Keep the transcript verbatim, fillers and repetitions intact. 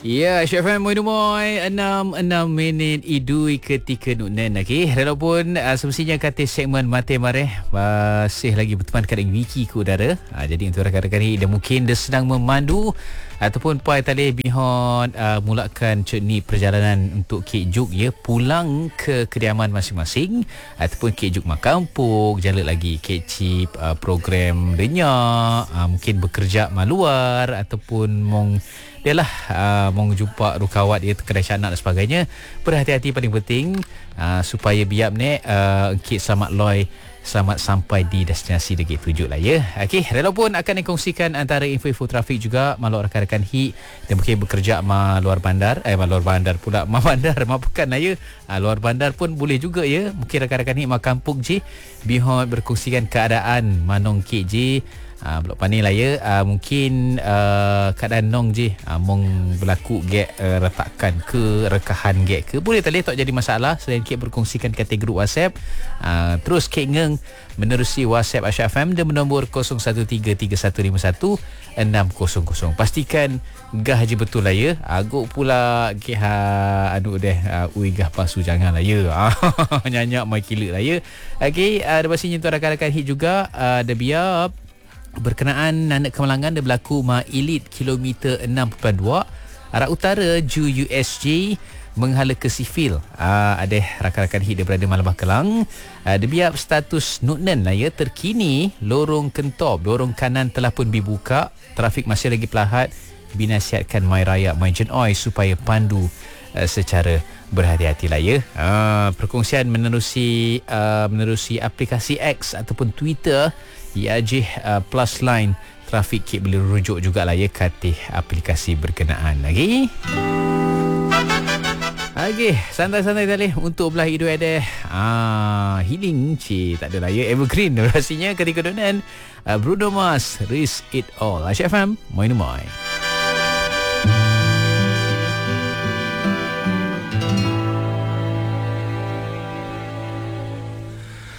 Ya, Syed F M Moy Moy enam enam minit idui ketika nunen lagi. Walaupun uh, semestinya kata segmen Mate Mareh masih lagi berteman dengan Wiki ke udara. Uh, jadi untuk rakan-rakan ni dia mungkin dia sedang memandu ataupun pai tali bihon uh, mulakan ni perjalanan untuk Kek Juk ya, pulang ke kediaman masing-masing ataupun Kek Juk mak kampung, jalan lagi Kek Cip uh, program denyak, uh, mungkin bekerja maluar ataupun mong dia lah uh, mau jumpa rukawat dia kedai canak dan sebagainya. Berhati-hati paling penting uh, supaya biar ni uh, Kek selamat loy, selamat sampai di destinasi dekat tujuh lah ya. Okey, walaupun akan dikongsikan antara info-info trafik juga malu rakan-rakan Hi dan mungkin bekerja ma luar bandar, eh ma luar bandar pula, ma bandar, ma bukan lah ya. Uh, luar bandar pun boleh juga ya. Mungkin rakan-rakan Hi ma kampung je bihon berkongsikan keadaan manong Kek je. Uh, blok panik lah ya. uh, Mungkin uh, keadaan nong je uh, mong berlaku gek uh, retakan ke rekahan gek ke, boleh tak boleh tak jadi masalah. Selain Kek berkongsikan kata grup WhatsApp, uh, terus Kek ngeng menerusi WhatsApp Aisyah F M dan nombor kosong satu tiga tiga satu lima satu enam kosong kosong. Pastikan gah je betul lah ya. Agak pula Kek ha anu deh uh, ui gah pasu jangan lah ya. Nyanyak mai kila lah ya. Okey, ada uh, pastinya untuk rakan-rakan hit juga uh, ada biar berkenaan nanak kemalangan dia berlaku ma Elite kilometer enam perpuluhan dua arah utara Ju U S J menghala ke sivil. Uh, ada rakan-rakan hit dia berada Malabah Kelang. Uh, dia biar status nutnen lah ya. Terkini lorong Kentop, lorong kanan telah pun dibuka. Trafik masih lagi pelahat. Binasihatkan mai raya mai jenoi supaya pandu uh, secara berhati-hatilah ya. Uh, perkongsian menerusi uh, menerusi aplikasi X ataupun Twitter ya je uh, plus line trafik Kek boleh rujuk jugalah ya katih aplikasi berkenaan lagi. Okey, santai-santai tadi untuk belah hidup ada ah healing cik tak ada lah ya, evergreen rasanya ketika donan uh, Bruno Mars Risk It All. Aisyah F M Moin Moin.